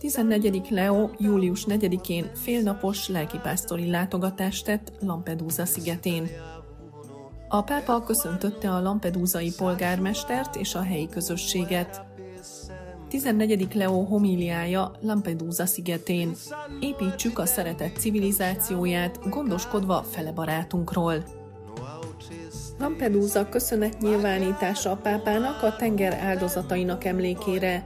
14. Leo július 4-én félnapos lelkipásztori látogatást tett Lampedusa szigetén. A pápa köszöntötte a lampedusai polgármestert és a helyi közösséget. 14. Leo homíliája Lampedusa szigetén. Építsük a szeretet civilizációját, gondoskodva fele barátunkról. Lampedusa köszönetnyilvánítása a pápának a tenger áldozatainak emlékére.